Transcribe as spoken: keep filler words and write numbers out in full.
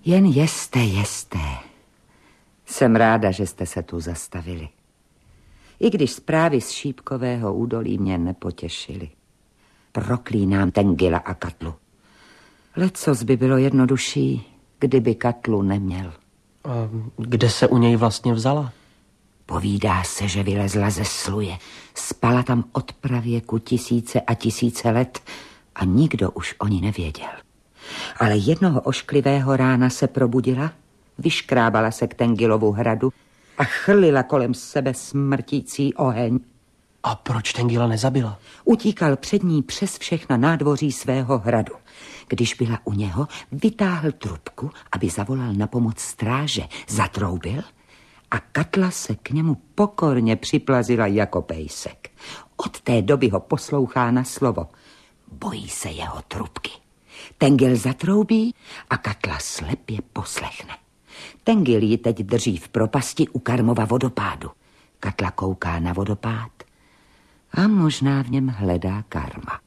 Jen jeste, jeste. Jsem ráda, že jste se tu zastavili. I když zprávy z Šípkového údolí mě nepotěšily. Proklínám Tengila a Katlu. Lecos by bylo jednodušší, kdyby Katlu neměl. A kde se u něj vlastně vzala? Povídá se, že vylezla ze sluje. Spala tam od pravěku tisíce a tisíce let a nikdo už o ní nevěděl. Ale jednoho ošklivého rána se probudila, vyškrábala se k Tengilovu hradu a chrlila kolem sebe smrtící oheň. A proč Tengila nezabila? Utíkal před ní přes všechna nádvoří svého hradu. Když byla u něho, vytáhl trubku, aby zavolal na pomoc stráže, zatroubil a Katla se k němu pokorně připlazila jako pejsek. Od té doby ho poslouchá na slovo. Bojí se jeho trubky. Tengil zatroubí a Katla slepě poslechne. Tengil ji teď drží v propasti u Karmova vodopádu. Katla kouká na vodopád a možná v něm hledá Karma.